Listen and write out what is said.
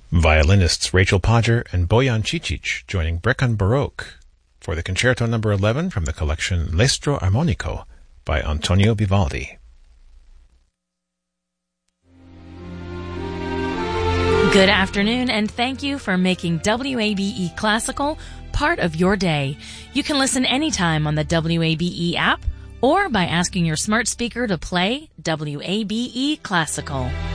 Violinists Rachel Podger and Bojan Cicic joining Brecon Baroque for the Concerto No. 11 from the collection L'Estro Armonico by Antonio Vivaldi. Good afternoon, and thank you for making WABE Classical part of your day. You can listen anytime on the WABE app or by asking your smart speaker to play WABE Classical.